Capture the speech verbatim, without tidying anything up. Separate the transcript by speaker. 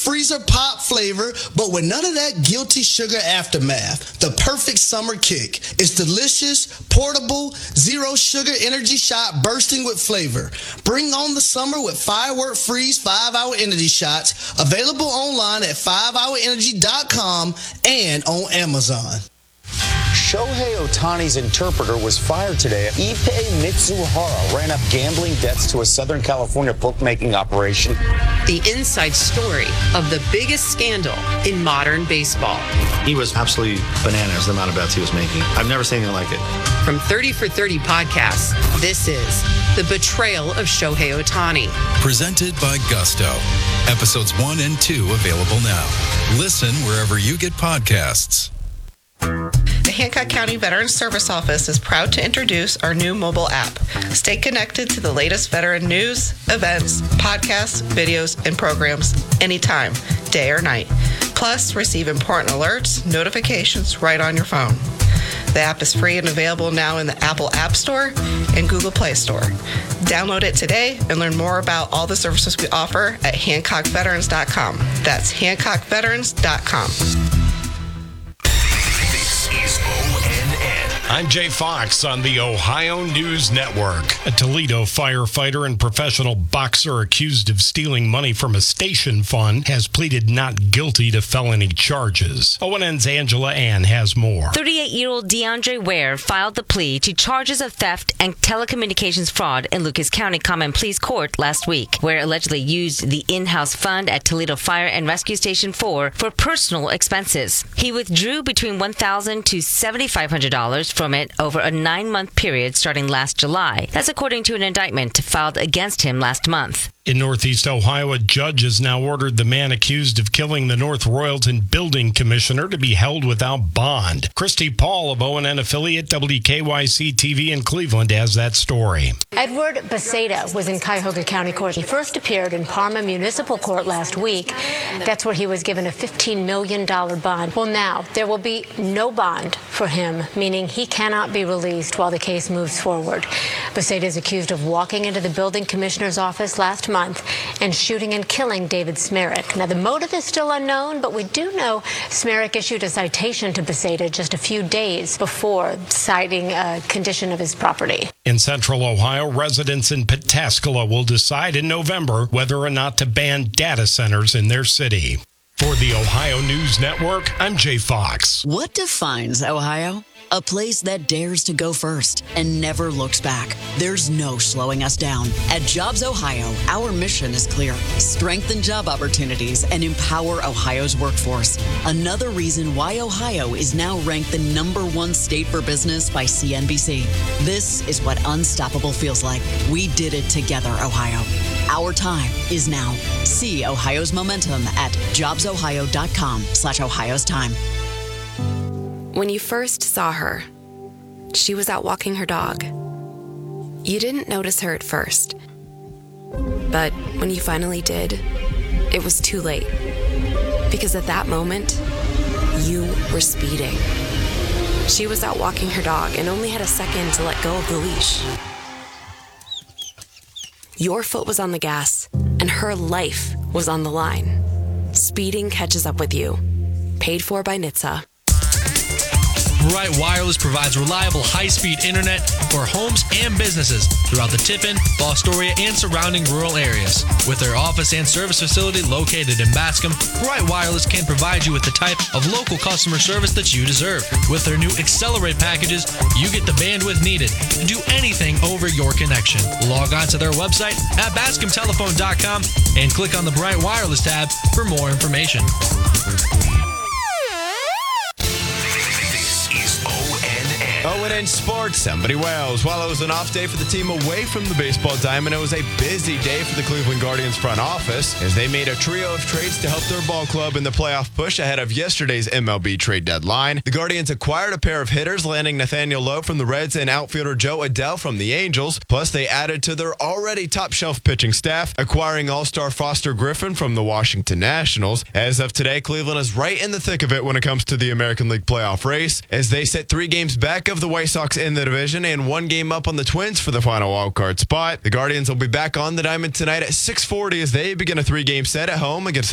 Speaker 1: freezer pop flavor, but with none of that guilty sugar aftermath. The perfect summer kick. It's delicious, portable, zero sugar energy shot bursting with flavor. Bring on the summer with Firework Freeze five hour Energy Shots, available online at five hour energy dot com and on Amazon.
Speaker 2: Shohei Ohtani's interpreter was fired today. Ippei Mitsuhara ran up gambling debts to a Southern California bookmaking operation.
Speaker 3: The inside story of the biggest scandal in modern baseball.
Speaker 4: He was absolutely bananas, the amount of bets he was making. I've never seen anything like it.
Speaker 3: From thirty for thirty podcasts, this is The Betrayal of Shohei Ohtani.
Speaker 5: Presented by Gusto. Episodes one and two available now. Listen wherever you get podcasts.
Speaker 6: The Hancock County Veterans Service Office is proud to introduce our new mobile app. Stay connected to the latest veteran news, events, podcasts, videos, and programs anytime, day or night. Plus, receive important alerts, notifications right on your phone. The app is free and available now in the Apple App Store and Google Play Store. Download it today and learn more about all the services we offer at hancock veterans dot com. That's hancock veterans dot com.
Speaker 7: Is O N N. I'm Jay Fox on the Ohio News Network. A Toledo firefighter and professional boxer accused of stealing money from a station fund has pleaded not guilty to felony charges. O N N's Angela Ann has more.
Speaker 8: thirty-eight-year-old DeAndre Ware filed the plea to charges of theft and telecommunications fraud in Lucas County Common Pleas Court last week, Ware allegedly used the in-house fund at Toledo Fire and Rescue Station four for personal expenses. He withdrew between one thousand dollars to seven thousand five hundred dollars from it over a nine-month period starting last July. That's according to an indictment filed against him last month.
Speaker 7: In Northeast Ohio, a judge has now ordered the man accused of killing the North Royalton building commissioner to be held without bond. Christy Paul of O N N affiliate W K Y C T V in Cleveland has that story.
Speaker 9: Edward Beceda was in Cuyahoga County Court. He first appeared in Parma Municipal Court last week. That's where he was given a fifteen million dollars bond. Well, now there will be no bond for him, meaning he cannot be released while the case moves forward. Beceda is accused of walking into the building commissioner's office last month month and shooting and killing David Smerrick. Now, the motive is still unknown, but we do know Smerrick issued a citation to Beceda just a few days before citing a condition of his property.
Speaker 7: In Central Ohio, residents in Pataskala will decide in November whether or not to ban data centers in their city. For the Ohio News Network, I'm Jay Fox.
Speaker 10: What defines Ohio? A place that dares to go first and never looks back. There's no slowing us down. At Jobs Ohio, our mission is clear. Strengthen job opportunities and empower Ohio's workforce. Another reason why Ohio is now ranked the number one state for business by C N B C. This is what unstoppable feels like. We did it together, Ohio. Our time is now. See Ohio's momentum at jobsohio.com slash Ohio's time.
Speaker 11: When you first saw her, she was out walking her dog. You didn't notice her at first. But when you finally did, it was too late. Because at that moment, you were speeding. She was out walking her dog and only had a second to let go of the leash. Your foot was on the gas, and her life was on the line. Speeding catches up with you. Paid for by N H T S A.
Speaker 12: Bright Wireless provides reliable high-speed internet for homes and businesses throughout the Tiffin, Fostoria, and surrounding rural areas. With their office and service facility located in Bascom, Bright Wireless can provide you with the type of local customer service that you deserve. With their new Accelerate packages, you get the bandwidth needed to do anything over your connection. Log on to their website at bascom telephone dot com and click on the Bright Wireless tab for more information.
Speaker 13: O N N Sports, I'm Buddy Wells. While it was an off day for the team away from the baseball diamond, it was a busy day for the Cleveland Guardians front office as they made a trio of trades to help their ball club in the playoff push ahead of yesterday's M L B trade deadline. The Guardians acquired a pair of hitters, landing Nathaniel Lowe from the Reds and outfielder Joe Adell from the Angels. Plus, they added to their already top-shelf pitching staff, acquiring all-star Foster Griffin from the Washington Nationals. As of today, Cleveland is right in the thick of it when it comes to the American League playoff race, as they sit three games back of the White Sox in the division and one game up on the Twins for the final wildcard spot. The Guardians will be back on the diamond tonight at six forty as they begin a three-game set at home against